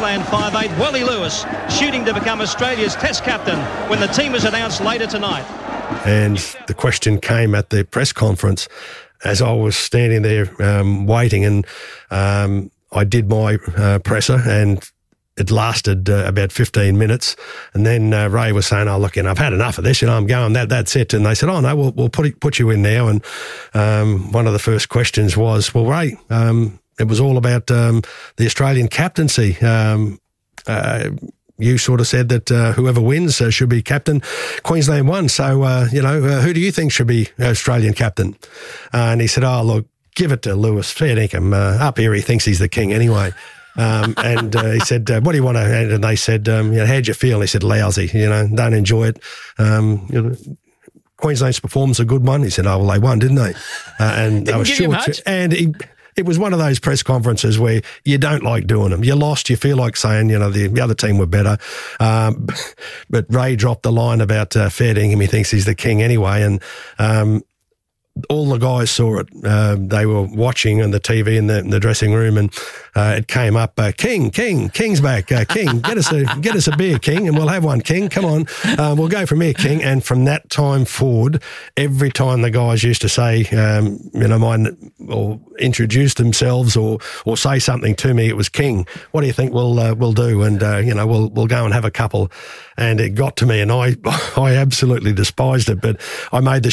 Queensland 5'8", Wally Lewis, shooting to become Australia's Test captain when the team is announced later tonight. And the question came at the press conference as I was standing there waiting, and I did my presser, and it lasted about 15 minutes. And then Ray was saying, "Oh, look, I've had enough of this. I'm going. That's it." And they said, "Oh no, we'll put you in now." And one of the first questions was, "Well, Ray, it was all about the Australian captaincy. You sort of said that whoever wins should be captain. Queensland won, so who do you think should be Australian captain?" And he said, "Oh, look, give it to Lewis. Fair dinkum. Up here, he thinks he's the king anyway." And he said, "What do you want to?" And they said, "How'd you feel?" And he said, "Lousy. Don't enjoy it. Queensland's performance a good one." He said, "Oh, well, they won, didn't they?" And they were short. And it was one of those press conferences where you don't like doing them. You lost, you feel like saying, the other team were better. But Ray dropped the line about fair dinkum. He thinks he's the king anyway. And all the guys saw it. They were watching on the TV in the dressing room, and it came up, King's back. King, get us a beer, King, and we'll have one, King. Come on, we'll go from here, King. And from that time forward, every time the guys used to say, or introduce themselves or say something to me, it was King. What do you think we'll do? And we'll go and have a couple. And it got to me, and I absolutely despised it. But I made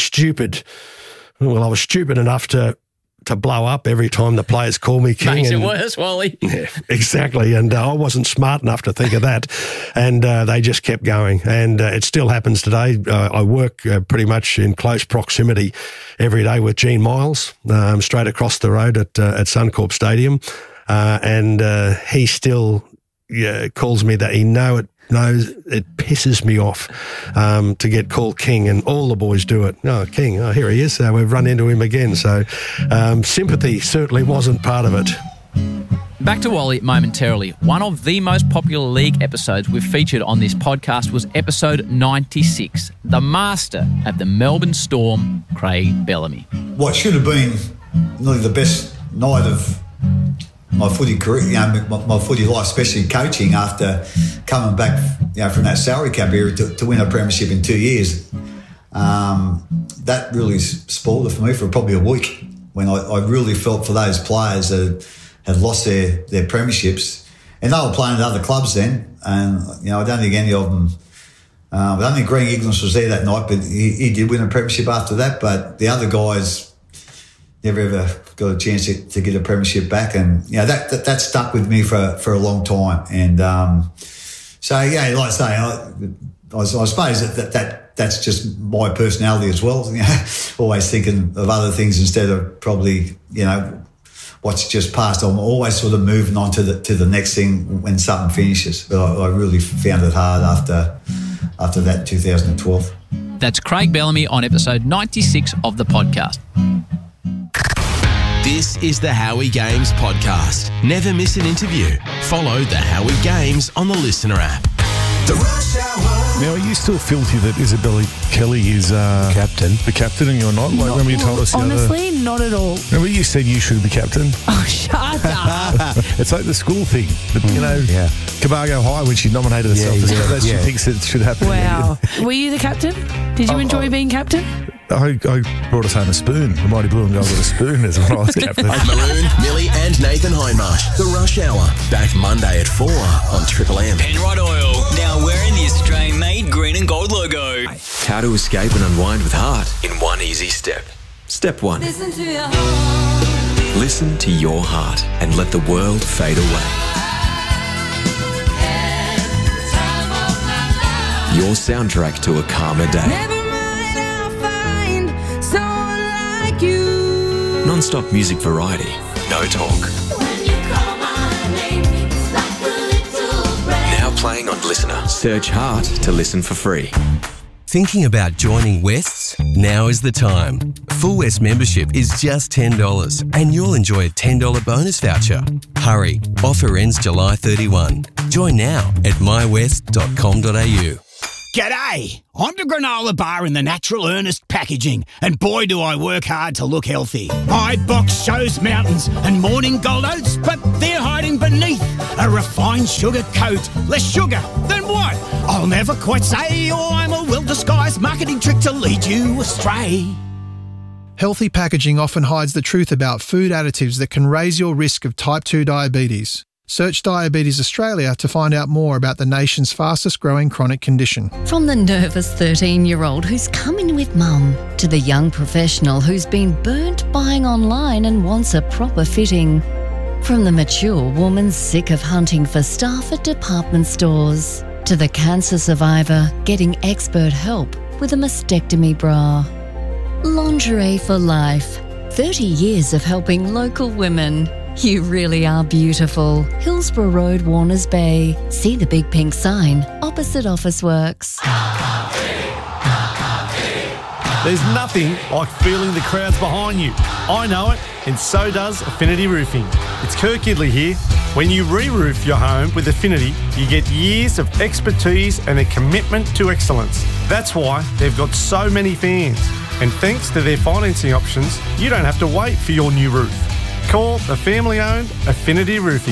I was stupid enough to blow up every time the players call me King. Makes it worse, Wally. Yeah, exactly. And I wasn't smart enough to think of that. And they just kept going. And it still happens today. I work pretty much in close proximity every day with Gene Miles, straight across the road at Suncorp Stadium. And he still calls me that. He knows it pisses me off to get called King, and all the boys do it. "Oh, King, oh, here he is. We've run into him again." So sympathy certainly wasn't part of it. Back to Wally momentarily. One of the most popular league episodes we've featured on this podcast was episode 96, the master of the Melbourne Storm, Craig Bellamy. What should have been nearly the best night of my footy career, my footy life, especially coaching, after coming back, from that salary cap era to win a premiership in 2 years. That really spoiled it for me for probably a week, when I really felt for those players that had lost their premierships, and they were playing at other clubs then. And I don't think any of them. I don't think Green Ignis was there that night, but he did win a premiership after that. But the other guys never ever got a chance to get a premiership back, and that stuck with me for a long time. And like I say, I suppose that's just my personality as well. Always thinking of other things instead of probably what's just passed. I'm always sort of moving on to the next thing when something finishes. But I really found it hard after that 2012. That's Craig Bellamy on episode 96 of the podcast. This is the Howie Games podcast. Never miss an interview. Follow the Howie Games on the Listener app. The Rush Hour. Now, are you still filthy that Isabella Kelly is captain? The captain, and you're not? Like, remember you told us honestly, not at all. Remember you said you should be captain? Oh, shut up. It's like the school thing. But, Cabargo High, when she nominated herself as captain, she thinks it should happen. Wow. Were you the captain? Did you enjoy being captain? I brought us home a spoon. The Mighty Blue and Gold with a spoon as when I was captain. Maroon, Millie and Nathan Hindmarsh. The Rush Hour. Back Monday at 4 on Triple M. Penrod Oil. Now wearing the Australian-made green and gold logo. How to escape and unwind with heart in one easy step. Step 1. Listen to your heart. Listen to your heart and let the world fade away. Your soundtrack to a calmer day. Non-stop music variety. No talk. Now playing on Listener. Search Heart to listen for free. Thinking about joining Wests? Now is the time. Full West membership is just $10 and you'll enjoy a $10 bonus voucher. Hurry, offer ends July 31. Join now at mywest.com.au. G'day! I'm the granola bar in the Natural Earnest packaging, and boy do I work hard to look healthy. My box shows mountains and morning gold oats, but they're hiding beneath a refined sugar coat. Less sugar than what? I'll never quite say, or I'm a well-disguised marketing trick to lead you astray. Healthy packaging often hides the truth about food additives that can raise your risk of type 2 diabetes. Search Diabetes Australia to find out more about the nation's fastest growing chronic condition. From the nervous 13-year-old who's come in with mum to the young professional who's been burnt buying online and wants a proper fitting. From the mature woman sick of hunting for staff at department stores to the cancer survivor getting expert help with a mastectomy bra. Lingerie for life. 30 years of helping local women. You really are beautiful. Hillsborough Road, Warners Bay. See the big pink sign opposite Officeworks. There's nothing like feeling the crowds behind you. I know it, and so does Affinity Roofing. It's Kirk Gidley here. When you re-roof your home with Affinity, you get years of expertise and a commitment to excellence. That's why they've got so many fans. And thanks to their financing options, you don't have to wait for your new roof. Call the family-owned Affinity Roofing,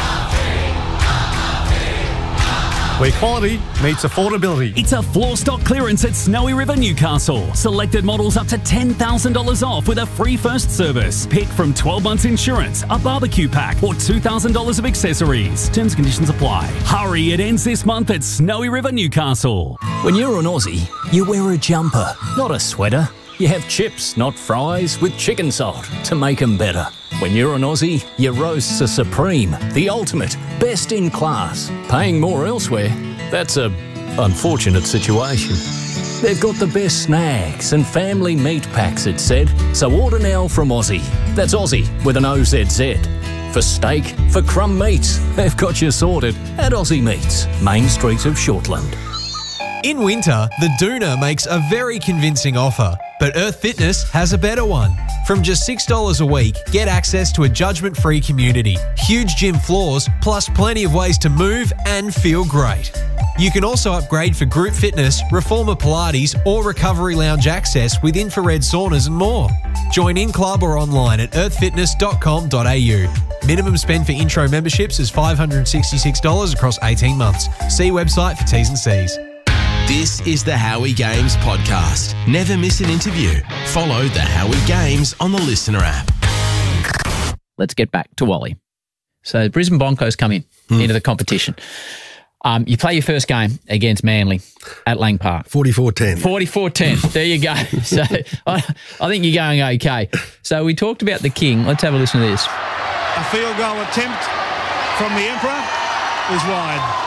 where quality meets affordability. It's a floor stock clearance at Snowy River, Newcastle. Selected models up to $10,000 off with a free first service. Pick from 12 months insurance, a barbecue pack, or $2,000 of accessories. Terms and conditions apply. Hurry, it ends this month at Snowy River, Newcastle. When you're an Aussie, you wear a jumper, not a sweater. You have chips, not fries, with chicken salt to make them better. When you're an Aussie, your roasts are supreme, the ultimate, best in class. Paying more elsewhere, that's a unfortunate situation. They've got the best snacks and family meat packs, it said. So order now from Aussie. That's Aussie with an OZZ. For steak, for crumb meats, they've got you sorted at Aussie Meats, Main Street of Shortland. In winter, the Doona makes a very convincing offer, but Earth Fitness has a better one. From just $6 a week, get access to a judgment-free community, huge gym floors, plus plenty of ways to move and feel great. You can also upgrade for group fitness, reformer Pilates, or recovery lounge access with infrared saunas and more. Join in club or online at earthfitness.com.au. Minimum spend for intro memberships is $566 across 18 months. See website for T's and C's. This is the Howie Games podcast. Never miss an interview. Follow the Howie Games on the Listener app. Let's get back to Wally. So Brisbane Broncos come into the competition. You play your first game against Manly at Lang Park. 44-10. 44-10. There you go. So I think you're going okay. So we talked about the King. Let's have a listen to this. A field goal attempt from the Emperor is wide.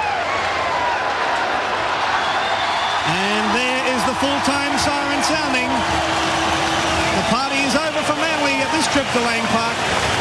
And there is the full-time siren sounding. The party is over for Manly at this trip to Lang Park.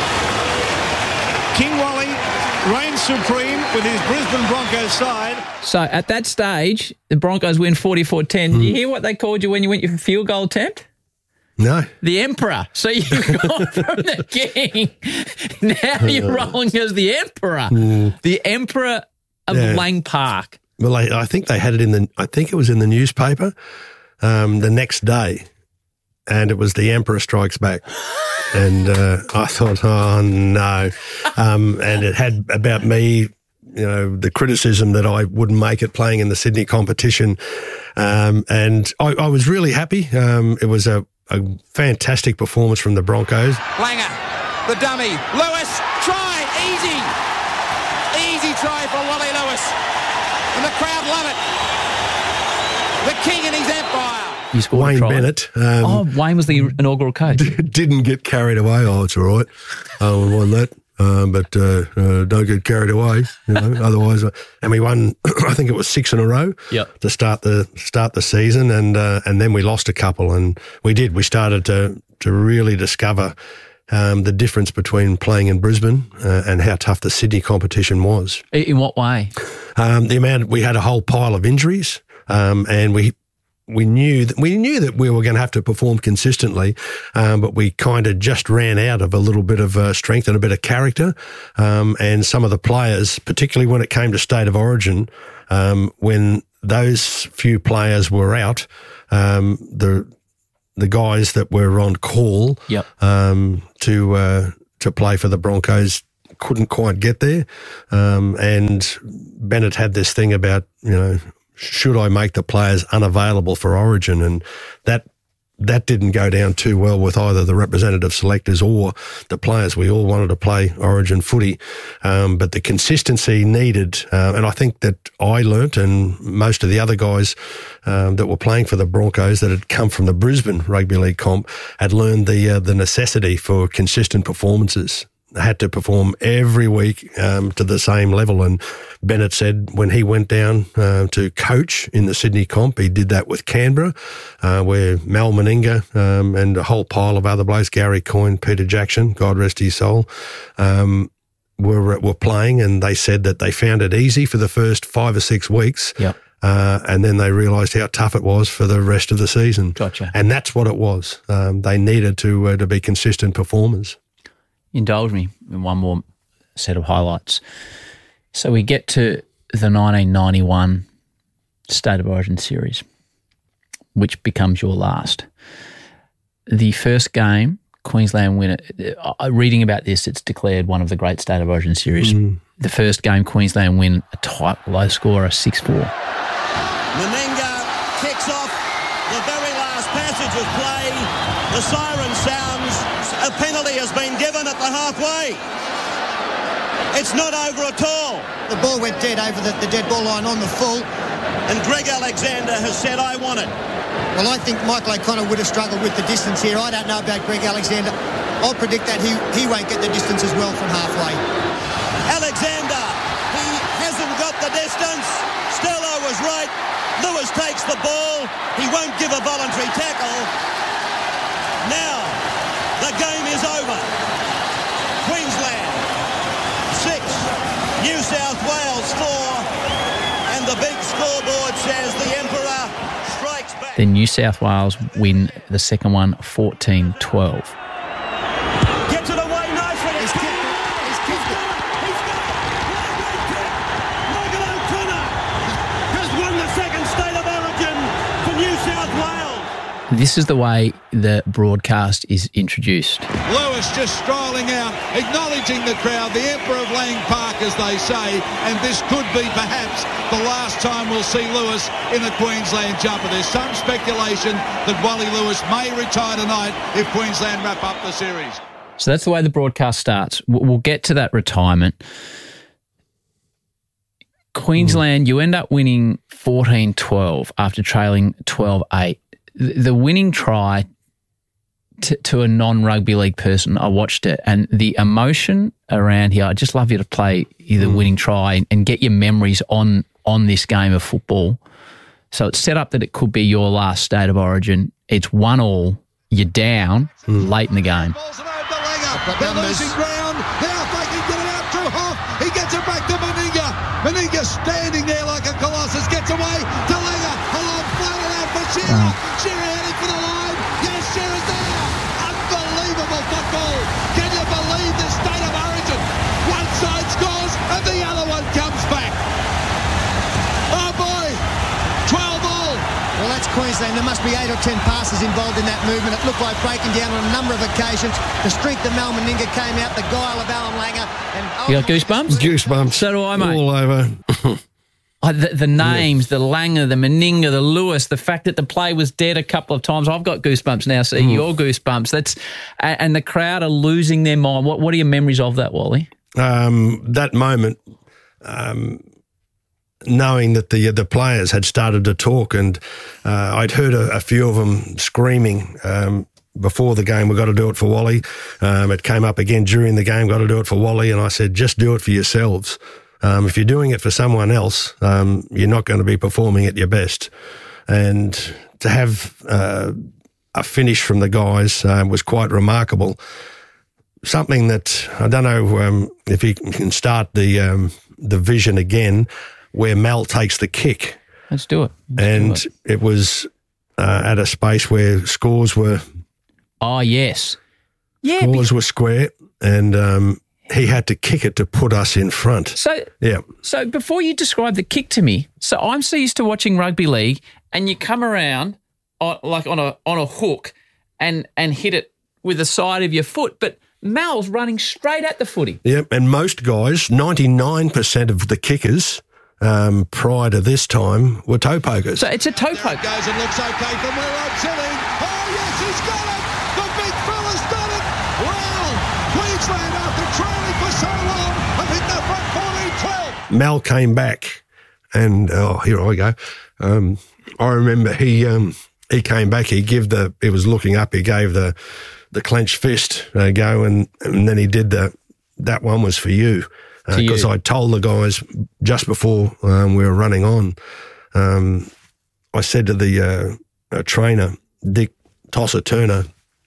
King Wally reigns supreme with his Brisbane Broncos side. So at that stage, the Broncos win 44-10. Did you hear what they called you when you went your field goal attempt? No. The Emperor. So you've gone from the King. Now you're rolling as the Emperor. The Emperor of Lang Park. Well, I think they had it I think it was in the newspaper the next day, and it was the Emperor Strikes Back. And I thought, oh, no. And it had about me, the criticism that I wouldn't make it playing in the Sydney competition. And I was really happy. It was a fantastic performance from the Broncos. Langer, the dummy, Lewis, try, easy. Easy try for Wally Lewis. And the crowd love it. The King and his Empire. You scored Wayne a try. Bennett. Wayne was the inaugural coach. Didn't get carried away. Oh, it's all right. I won that. But don't get carried away, otherwise. And we won, I think it was 6 in a row to start the season, and then we lost a couple, and we did. We started to really discover the difference between playing in Brisbane and how tough the Sydney competition was. In what way? We had a whole pile of injuries, and we knew that we were going to have to perform consistently, but we kind of just ran out of a little bit of strength and a bit of character. And some of the players, particularly when it came to State of Origin, when those few players were out, the guys that were on call to play for the Broncos couldn't quite get there. And Bennett had this thing about, should I make the players unavailable for Origin? And that didn't go down too well with either the representative selectors or the players. We all wanted to play Origin footy, but the consistency needed, and I think that I learnt, and most of the other guys that were playing for the Broncos that had come from the Brisbane Rugby League comp had learned the necessity for consistent performances. Had to perform every week to the same level. And Bennett said when he went down to coach in the Sydney comp, he did that with Canberra, where Mal Meninga and a whole pile of other blokes, Gary Coyne, Peter Jackson, God rest his soul, were playing, and they said that they found it easy for the first 5 or 6 weeks. Yep. And then they realised how tough it was for the rest of the season. Gotcha. And that's what it was. They needed to be consistent performers. Indulge me in one more set of highlights. So we get to the 1991 State of Origin series, which becomes your last. The first game, Queensland win it. Reading about this, it's declared one of the great State of Origin series. The first game, Queensland win a tight, low score of 6-4. Meninga kicks off the very last passage of play. The siren sounds. A penalty has been given at the halfway. It's not over at all. The ball went dead over the dead ball line on the full. And Greg Alexander has said, I want it. Well, I think Michael O'Connor would have struggled with the distance here. I don't know about Greg Alexander. I'll predict that he won't get the distance as well from halfway. Alexander, he hasn't got the distance. Sterlo was right. Lewis takes the ball. He won't give a voluntary tackle. Now, the game is over. Queensland 6, New South Wales 4, and the big scoreboard says the Emperor strikes back. Then New South Wales win the second one 14-12. Gets it away nicely. He's kicked it. He's kicked it. He's got it. Michael O'Connor has won the second State of Origin for New South Wales. This is the way the broadcast is introduced. Lewis just strolling out, acknowledging the crowd, the Emperor of Lang Park, as they say, and this could be perhaps the last time we'll see Lewis in a Queensland jumper. There's some speculation that Wally Lewis may retire tonight if Queensland wrap up the series. So that's the way the broadcast starts. We'll get to that retirement. Queensland, you end up winning 14-12 after trailing 12-8. The winning try to a non-rugby league person, I watched it, and the emotion around here, I'd just love you to play the winning try and get your memories on this game of football. So it's set up that it could be your last State of Origin. It's 1-all. You're down late in the game. They're losing ground. Now if they can get it out through Hoff. He gets it back to Meninga. Meninga standing there like a colossus. Gets away to Langer. Along, floated out for Shearer. Shearer heading for the line. Yes, Shearer's there. Unbelievable football. Can you believe this State of Origin? One side scores and the other one comes back. Oh boy. 12-all. Well, that's Queensland. There must be 8 or 10 passes involved in that movement. It looked like breaking down on a number of occasions. The streak that Mal Meninga came out, the guile of Alan Langer. And You got goosebumps? Goosebumps. So do I, mate. All over. The names, the Langer, the Meninga, the Lewis, the fact that the play was dead a couple of times. I've got goosebumps now, seeing your goosebumps. And the crowd are losing their mind. What are your memories of that, Wally? That moment, knowing that the players had started to talk, and I'd heard a few of them screaming before the game, we've got to do it for Wally. It came up again during the game, got to do it for Wally, and I said, just do it for yourselves. If you're doing it for someone else, you're not going to be performing at your best. And to have a finish from the guys was quite remarkable. Something that, I don't know if you can start the vision again, where Mal takes the kick. Let's do it. It was at a space where scores were... Oh, yes. Scores were square, and he had to kick it to put us in front. So before you describe the kick to me, so I'm so used to watching rugby league, and you come around on a hook and hit it with the side of your foot, but Mal's running straight at the footy. Yep, and most guys, 99% of the kickers prior to this time were toe pokers. So it's a toe poke. Goes and looks okay from where I'm sitting. Oh, yes, he's got it. The big fella's done it. Well, Queensland, after trailing for so long, have hit the front 14-12. Mal came back, and here I go. I remember he came back. He was looking up. He gave the clenched fist go, and then he did that one was for you. Because I told the guys just before we were running on, I said to the trainer, Dick Tosser-Turner,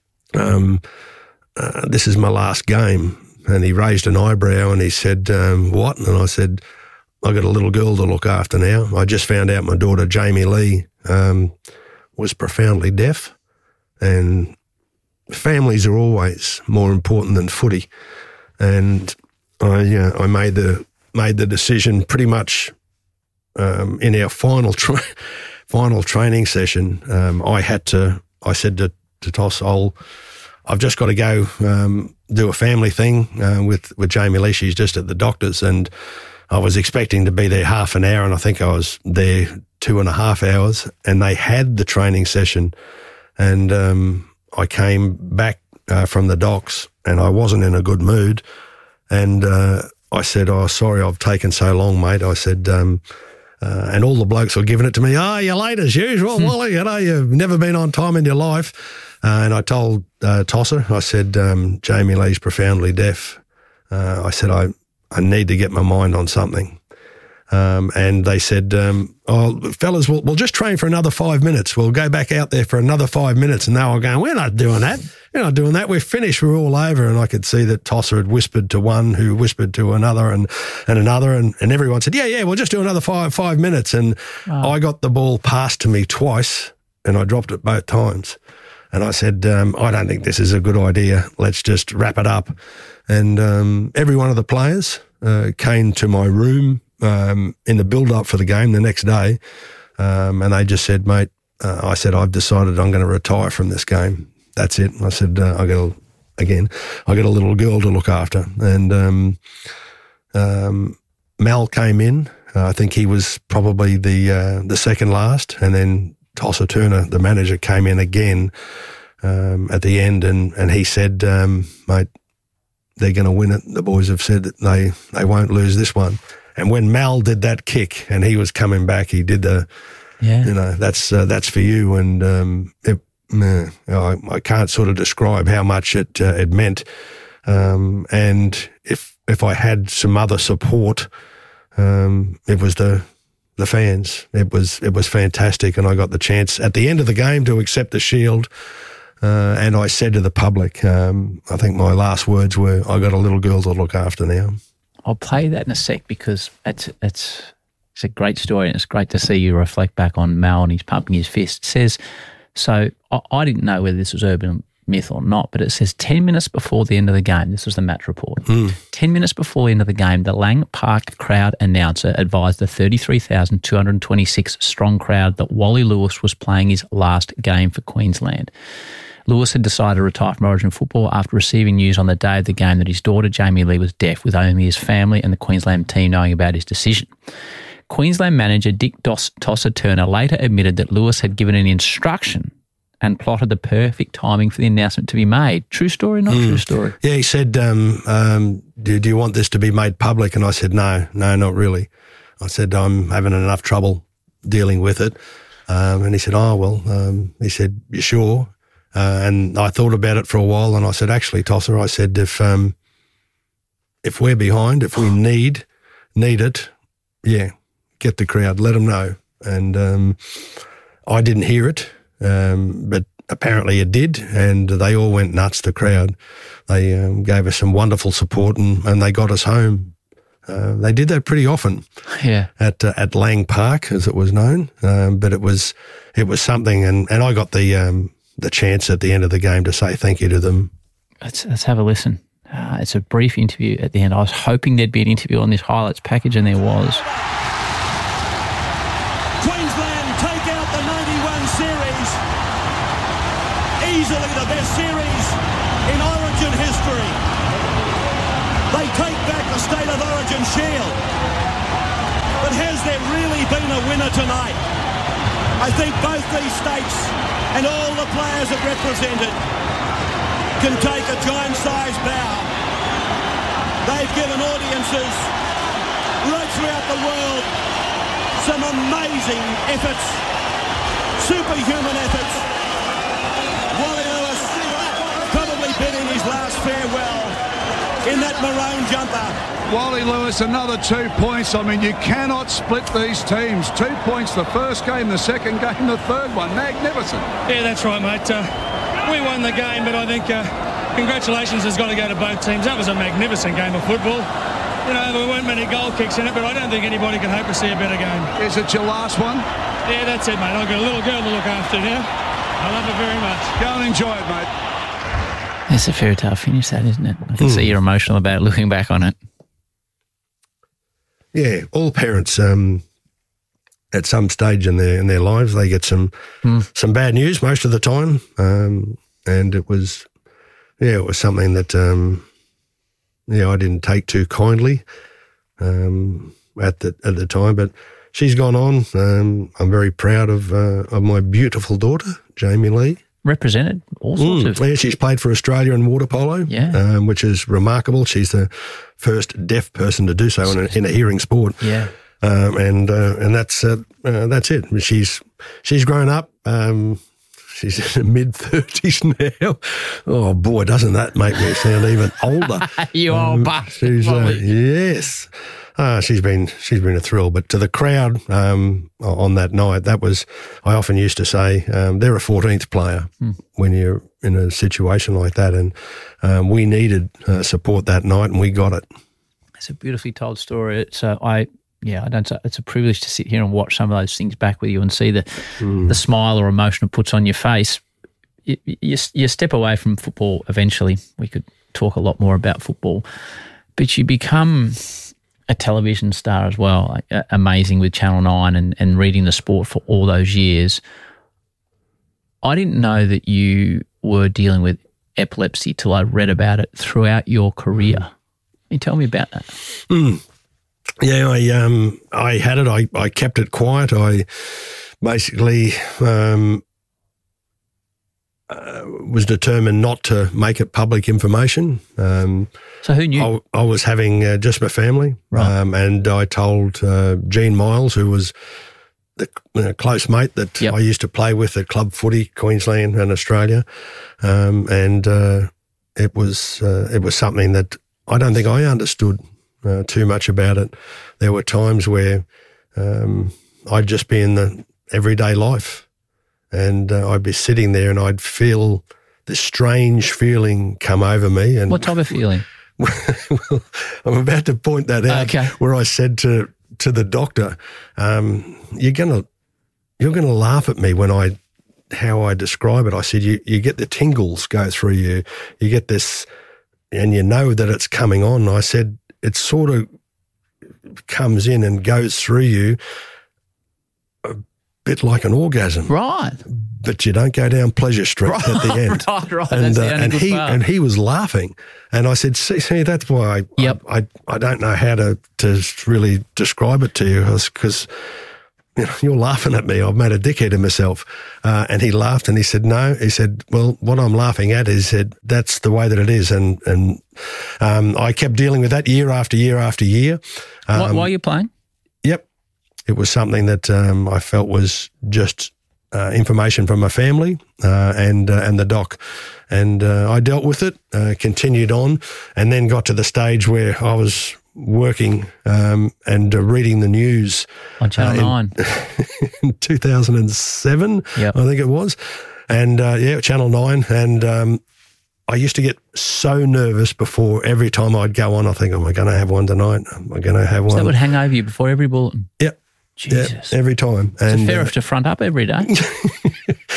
this is my last game. And he raised an eyebrow and he said, what? And I said, I got a little girl to look after now. I just found out my daughter, Jamie Lee, was profoundly deaf, and families are always more important than footy. And I made the decision pretty much in our final training session. I said to Toss, I've just got to go do a family thing with Jamie Lee. She's just at the doctor's, and I was expecting to be there half an hour, and I think I was there 2.5 hours. And they had the training session, and I came back from the docks, and I wasn't in a good mood. And I said, oh, sorry, I've taken so long, mate. I said, and all the blokes were giving it to me. Oh, you're late as usual, Wally. You know, you've never been on time in your life. And I told Tosser, I said, Jamie Lee's profoundly deaf. I said, I need to get my mind on something. And they said, oh, fellas, we'll just train for another 5 minutes. We'll go back out there for another 5 minutes. And they were going, we're not doing that. We're not doing that. We're finished. We're all over. And I could see that Tosser had whispered to one, who whispered to another and another. And everyone said, yeah, we'll just do another five minutes. And I got the ball passed to me twice, and I dropped it both times. And I said, I don't think this is a good idea. Let's just wrap it up. And every one of the players came to my room in the build-up for the game the next day, and they just said, mate, I said, I've decided I'm going to retire from this game. That's it. I said, I got a little girl to look after. And Mal came in. I think he was probably the second last, and then Tosser-Turner, the manager, came in again at the end, and he said, mate, they're going to win it. The boys have said that they won't lose this one. And when Mal did that kick and he was coming back, he did that's for you. And I can't sort of describe how much it meant. And if I had some other support, it was the fans. It was fantastic, and I got the chance at the end of the game to accept the shield. And I said to the public, I think my last words were, I got a little girl to look after now. I'll play that in a sec, because it's a great story, and it's great to see you reflect back on Mal and he's pumping his fist. It says, so I didn't know whether this was urban myth or not, but it says 10 minutes before the end of the game, this was the match report, 10 minutes before the end of the game, the Lang Park crowd announcer advised the 33,226 strong crowd that Wally Lewis was playing his last game for Queensland. Lewis had decided to retire from Origin football after receiving news on the day of the game that his daughter Jamie Lee was deaf, with only his family and the Queensland team knowing about his decision. Queensland manager Dick Tosser-Turner later admitted that Lewis had given an instruction and plotted the perfect timing for the announcement to be made. True story, not true story? Yeah, he said, do you want this to be made public? And I said, no, not really. I said, I'm having enough trouble dealing with it. And he said, he said, you sure? And I thought about it for a while, and I said, actually, Tosser, I said, if we're behind, if we need it, get the crowd, let them know. And I didn't hear it, but apparently it did, and they all went nuts, the crowd. They gave us some wonderful support, and they got us home. They did that pretty often at Lang Park, as it was known, but it was something, and I got the chance at the end of the game to say thank you to them. Let's have a listen. It's a brief interview at the end. I was hoping there'd be an interview on this highlights package, and there was. Queensland take out the 91 series. Easily the best series in Origin history. They take back the State of Origin shield. But has there really been a winner tonight? I think both these states and all the players it represented can take a giant-sized bow. They've given audiences right throughout the world some amazing efforts, superhuman efforts. Wally Lewis probably bidding his last farewell in that maroon jumper. Wally Lewis, another 2 points. I mean, you cannot split these teams. 2 points the first game, the second game, the third one. Magnificent. Yeah, that's right, mate. We won the game, but I think congratulations has got to go to both teams. That was a magnificent game of football. You know, there weren't many goal kicks in it, but I don't think anybody can hope to see a better game. Is it your last one? Yeah, that's it, mate. I've got a little girl to look after now. I love her very much. Go and enjoy it, mate. It's a fairy tale finish, that, isn't it? I can see you're emotional about it, looking back on it. Yeah, all parents, at some stage in their lives, they get some bad news most of the time, and it was something that I didn't take too kindly at the time. But she's gone on. I'm very proud of my beautiful daughter, Jamie Lee. Represented all sorts of... Yeah, she's played for Australia in water polo, which is remarkable. She's the first deaf person to do so in a hearing sport. Yeah. And that's it. She's grown up. She's in her mid-30s now. Oh, boy, doesn't that make me sound even older. You old bastard. Yes. She's been a thrill. But to the crowd on that night, I often used to say, they're a 14th player when you're in a situation like that. And we needed support that night, and we got it. It's a beautifully told story. It's it's a privilege to sit here and watch some of those things back with you and see the smile or emotion it puts on your face. You step away from football eventually. We could talk a lot more about football, but you become a television star as well. Amazing with Channel 9 and reading the sport for all those years. I didn't know that you were dealing with epilepsy till I read about it throughout your career. Can you tell me about that? Yeah, I had it. I kept it quiet. I basically was determined not to make it public information. So who knew? I was having just my family, right. And I told Gene Miles, who was the close mate that I used to play with at club footy, Queensland and Australia, and it was something that I don't think I understood too much about it. There were times where I'd just be in the everyday life, and I'd be sitting there and I'd feel this strange feeling come over me. And what type of feeling? Well, I'm about to point that out. Okay. Where I said to the doctor, "You're gonna laugh at me when how I describe it." I said, "You get the tingles go through you. You get this, and you know that it's coming on." I said, "It sort of comes in and goes through you a bit like an orgasm, right? But you don't go down Pleasure Street at the end." Right. And, That's the only good part. And he was laughing, and I said, "See, that's why I don't know how to really describe it to you, because you're laughing at me. I've made a dickhead of myself." And he laughed, and he said, "No." He said, "Well, what I'm laughing at is that's the way that it is." And I kept dealing with that year after year after year. While you're playing? Yep. It was something that I felt was just information from my family and the doc. And I dealt with it, continued on, and then got to the stage where I was working and reading the news on Channel 9 in 2007, I think it was, and Channel 9, and I used to get so nervous before every time I'd go on. I think, am I going to have one tonight? Am I going to have one? So that would hang over you before every bulletin? Yep. Jesus. Yeah, every time. It's a fair to front up every day.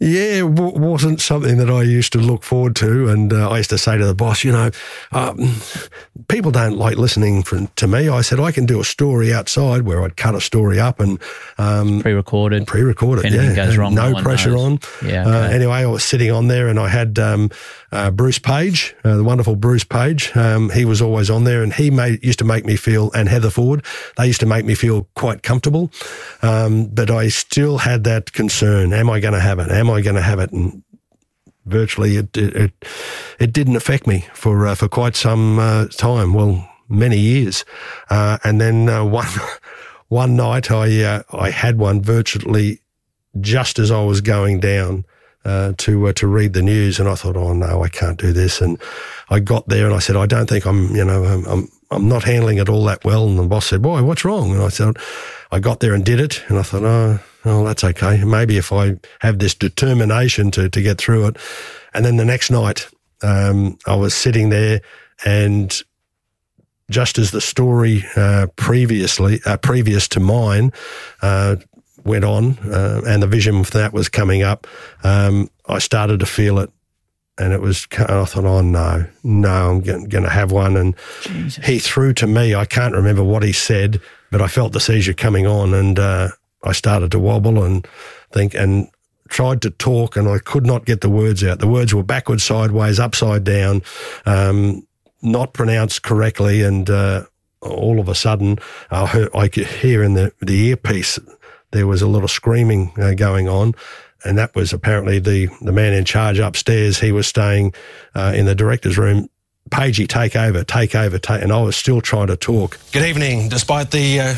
Yeah, it wasn't something that I used to look forward to. And I used to say to the boss, people don't like listening to me. I said, I can do a story outside where I'd cut a story up and... Pre-recorded. If anything goes wrong, no pressure on. Yeah, okay. Anyway, I was sitting on there and I had Bruce Page, the wonderful Bruce Page. He was always on there and he used to make me feel, and Heather Ford, they used to make me feel quite comfortable. But I still had that concern. Am I going to have it? Am I going to have it? And virtually it didn't affect me for quite some time. Well, many years. And then one night I had one virtually just as I was going down to read the news, and I thought, oh no, I can't do this. And I got there and I said, I don't think I'm not handling it all that well. And the boss said, boy, what's wrong? And I said, I got there and did it. And I thought, oh, that's okay. Maybe if I have this determination to get through it. And then the next night, I was sitting there, and just as the story previous to mine went on, and the vision of that was coming up, I started to feel it. And I thought, oh, no, I'm going to have one. And Jesus. He threw to me, I can't remember what he said, but I felt the seizure coming on, and I started to wobble and think and tried to talk, and I could not get the words out. The words were backwards, sideways, upside down, not pronounced correctly. And all of a sudden, I could hear in the earpiece there was a little screaming going on. And that was apparently the man in charge upstairs. He was staying in the director's room. Pagey, take over. And I was still trying to talk. Good evening. Despite the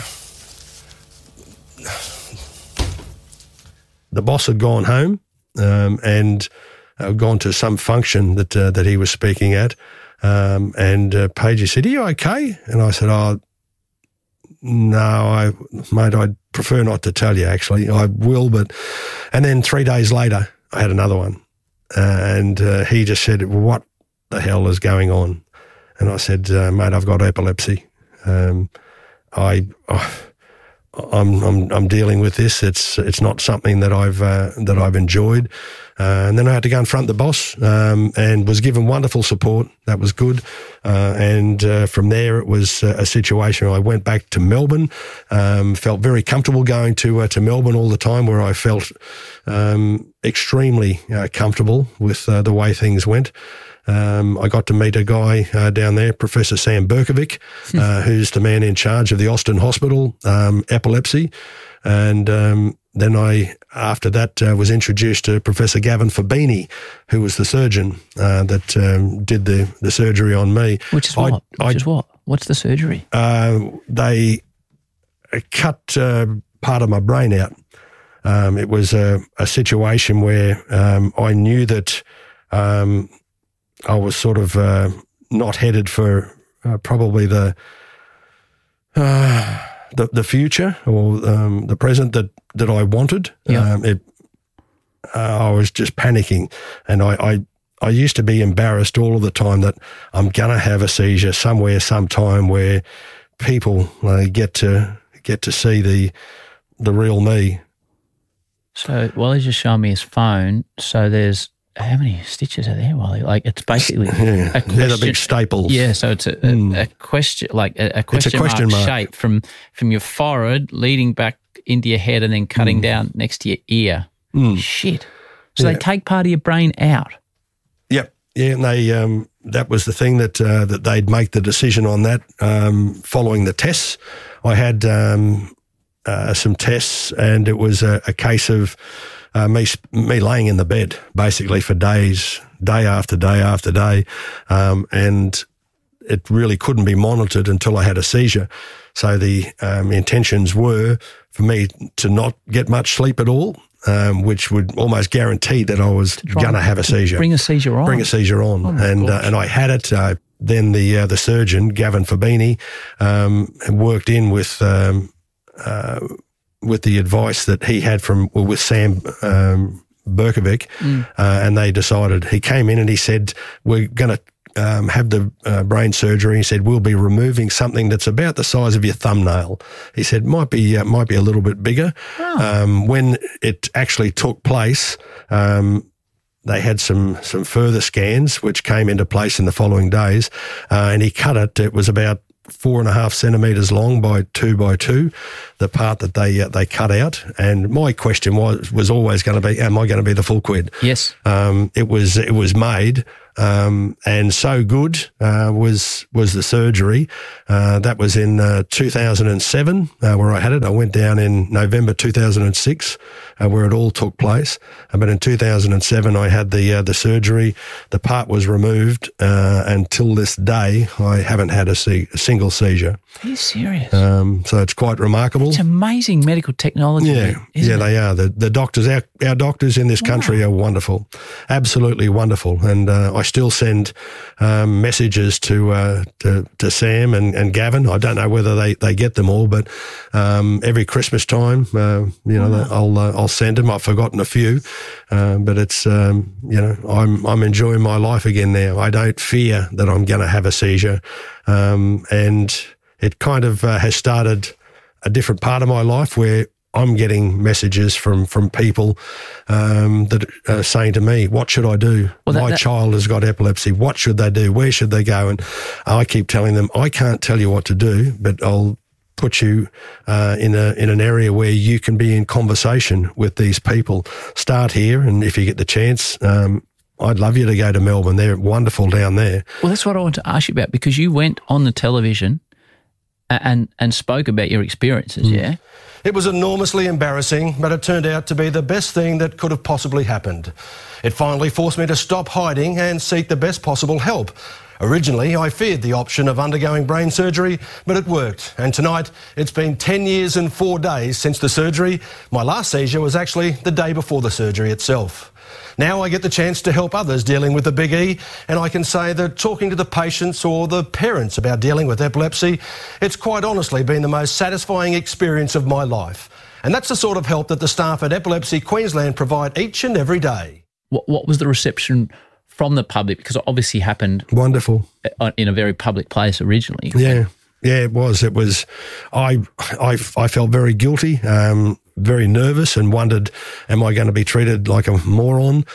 boss had gone home and gone to some function that he was speaking at. And Pagey said, are you okay? And I said, oh, no, mate, I'd prefer not to tell you, actually. I will, but... And then 3 days later, I had another one. And he just said, what the hell is going on? And I said, mate, I've got epilepsy. I'm dealing with this. It's not something that I've enjoyed. And then I had to go and front the boss, and was given wonderful support. That was good. And from there, it was a situation where I went back to Melbourne, felt very comfortable going to Melbourne all the time, where I felt extremely comfortable with the way things went. I got to meet a guy down there, Professor Sam Berkovic, who's the man in charge of the Austin Hospital epilepsy. And then after that, was introduced to Professor Gavin Fabini, who was the surgeon that did the surgery on me. Which is what? What's the surgery? They cut part of my brain out. It was a situation where I knew that I was sort of not headed for probably the future or the present that I wanted. Yeah. I was just panicking, and I used to be embarrassed all of the time that I'm going to have a seizure somewhere, sometime, where people get to see the real me. So Wally's just showing me his phone. So there's how many stitches are there, Wally? Like, it's basically a question. They're the big staples. Yeah, so it's a question, like a question mark shape from your forehead leading back into your head and then cutting down next to your ear. Shit. So they take part of your brain out. Yep. Yeah, and they that was the thing that they'd make the decision on that following the tests. I had some tests, and it was a case of me laying in the bed basically for days, day after day after day, and it really couldn't be monitored until I had a seizure. So the intentions were for me to not get much sleep at all, which would almost guarantee that I was going to have a seizure. Bring a seizure on. Oh, and I had it. Then the surgeon, Gavin Fabini, worked in with the advice that he had with Sam Berkovic, and they decided. He came in and he said, "We're going to have the brain surgery. He said, we'll be removing something that's about the size of your thumbnail. He said, might be a little bit bigger. When it actually took place, they had some further scans which came into place in the following days, and he cut it. It was about 4.5 centimetres long by 2 by 2, the part that they cut out. And my question was always going to be, am I going to be the full quid? Yes. It was made, and so good was the surgery. That was in 2007 where I had it. I went down in November 2006 where it all took place. But in 2007 I had the surgery. The part was removed. Until this day I haven't had a single seizure. Are you serious? So it's quite remarkable. It's amazing medical technology. Yeah, they are. The doctors, our doctors in this country are wonderful, absolutely wonderful. And I still send messages to Sam and Gavin. I don't know whether they get them all, but every Christmas time, I'll send them. I've forgotten a few, but it's I'm enjoying my life again now. I don't fear that I'm going to have a seizure, and it kind of has started a different part of my life where I'm getting messages from people that are saying to me, what should I do? Well, my child has got epilepsy. What should they do? Where should they go? And I keep telling them, I can't tell you what to do, but I'll put you in an area where you can be in conversation with these people. Start here, and if you get the chance, I'd love you to go to Melbourne. They're wonderful down there. Well, that's what I want to ask you about, because you went on the television and spoke about your experiences, yeah? It was enormously embarrassing, but it turned out to be the best thing that could have possibly happened. It finally forced me to stop hiding and seek the best possible help. Originally, I feared the option of undergoing brain surgery, but it worked. And tonight, it's been 10 years and 4 days since the surgery. My last seizure was actually the day before the surgery itself. Now I get the chance to help others dealing with the Big E, and I can say that talking to the patients or the parents about dealing with epilepsy, it's quite honestly been the most satisfying experience of my life. And that's the sort of help that the staff at Epilepsy Queensland provide each and every day. What was the reception from the public? Because it obviously happened wonderful in a very public place originally. Yeah, it was. I felt very guilty. Very nervous and wondered, am I going to be treated like a moron?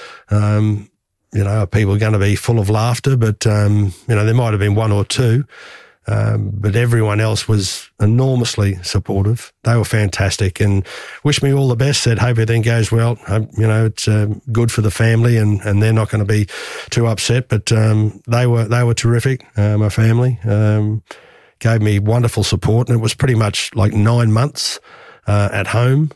Are people going to be full of laughter? But, there might have been one or two, but everyone else was enormously supportive. They were fantastic and wished me all the best, said, hope everything goes well. It's good for the family and they're not going to be too upset. But they were terrific, my family. Gave me wonderful support, and it was pretty much like 9 months at home.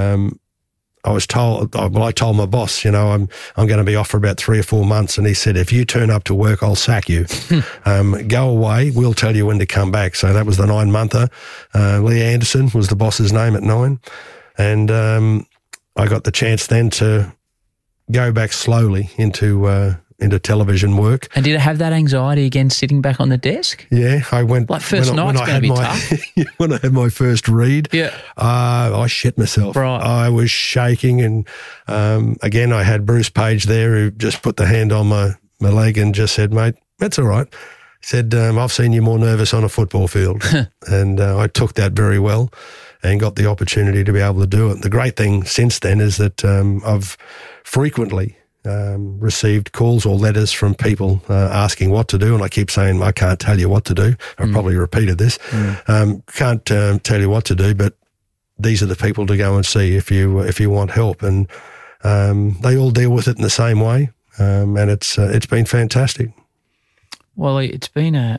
I told my boss, I'm going to be off for about 3 or 4 months, and he said, if you turn up to work, I'll sack you. Go away, we'll tell you when to come back. So that was the 9-monther. Lee Anderson was the boss's name at 9, and I got the chance then to go back slowly into television work. And did it have that anxiety again sitting back on the desk? Yeah, I went... Like first night's going to be tough. When I had my first read, yeah, I shit myself. Right. I was shaking, and again, I had Bruce Page there who just put the hand on my leg and just said, mate, that's all right. He said, I've seen you more nervous on a football field. And I took that very well and got the opportunity to be able to do it. The great thing since then is that I've frequently received calls or letters from people asking what to do, and I keep saying I can't tell you what to do. I've probably repeated this. Can't tell you what to do, but these are the people to go and see if you want help, and they all deal with it in the same way, and it's been fantastic. Well, it's been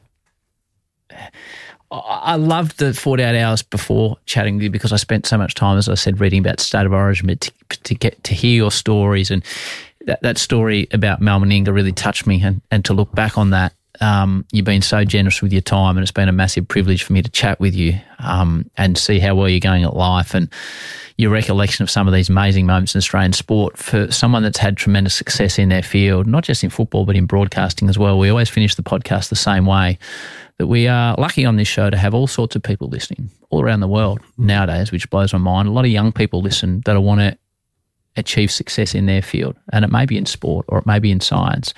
I loved the 48 hours before chatting with you, because I spent so much time, as I said, reading about State of Origin, but to get to hear your stories, and that story about Mal Meninga really touched me, and to look back on that, you've been so generous with your time, and it's been a massive privilege for me to chat with you and see how well you're going at life, and your recollection of some of these amazing moments in Australian sport. For someone that's had tremendous success in their field, not just in football but in broadcasting as well, we always finish the podcast the same way, that we are lucky on this show to have all sorts of people listening all around the world nowadays, which blows my mind. A lot of young people listen that want to achieve success in their field, and it may be in sport or it may be in science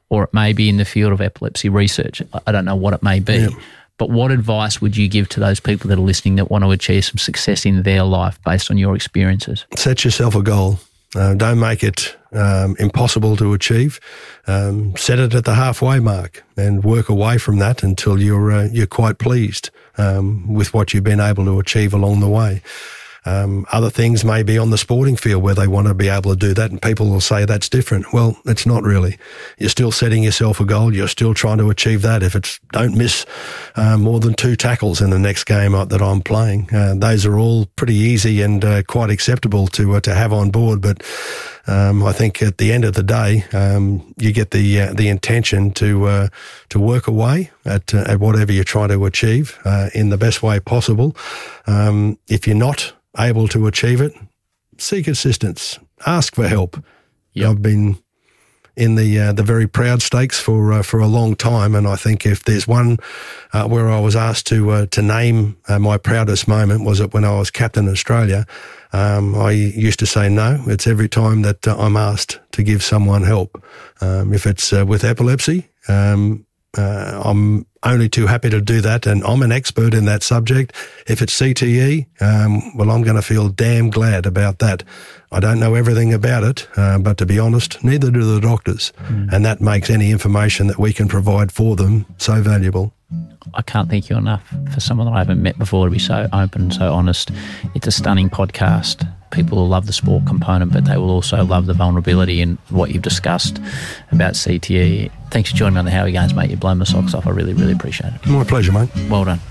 or it may be in the field of epilepsy research. I don't know what it may be. Yeah. But what advice would you give to those people that are listening that want to achieve some success in their life based on your experiences? Set yourself a goal. Don't make it impossible to achieve. Set it at the halfway mark and work away from that until you're quite pleased with what you've been able to achieve along the way. Other things may be on the sporting field where they want to be able to do that, and people will say that's different. Well, it's not really. You're still setting yourself a goal. You're still trying to achieve that. If it's don't miss more than 2 tackles in the next game that I'm playing, those are all pretty easy and quite acceptable to have on board. But I think at the end of the day, you get the intention to work away at whatever you're trying to achieve in the best way possible. If you're not able to achieve it, seek assistance, ask for help. Yep. I've been in the very proud stakes for a long time, and I think if there's one where I was asked to name my proudest moment was it when I was captain of Australia. I used to say no. It's every time that I'm asked to give someone help. If it's with epilepsy, I'm only too happy to do that, and I'm an expert in that subject. If it's CTE, well, I'm going to feel damn glad about that. I don't know everything about it, but to be honest, neither do the doctors, and that makes any information that we can provide for them so valuable. I can't thank you enough for someone that I haven't met before to be so open and so honest. It's a stunning podcast. People will love the sport component, but they will also love the vulnerability and what you've discussed about CTE. Thanks for joining me on the Howie Games, mate. You've blown my socks off. I really, really appreciate it. My pleasure, mate. Well done.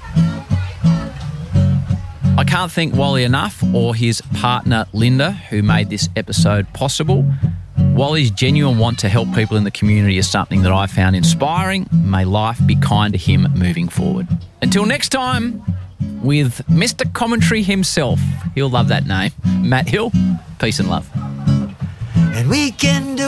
I can't thank Wally enough, or his partner Linda, who made this episode possible. Wally's genuine want to help people in the community is something that I found inspiring. May life be kind to him moving forward. Until next time, with Mr. Commentary himself, he'll love that name, Matt Hill. Peace and love. And we can do